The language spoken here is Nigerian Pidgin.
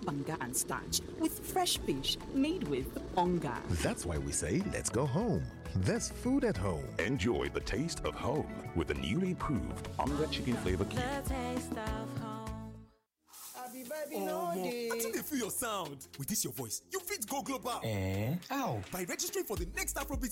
banga and starch with fresh fish made with onga. That's why we say, let's go home. There's food at home. Enjoy the taste of home with the newly improved Onga Chicken Flavor Cube. The taste of home. I think they feel your sound. With this your voice, you fit go global. How? By registering for the next Afrobeat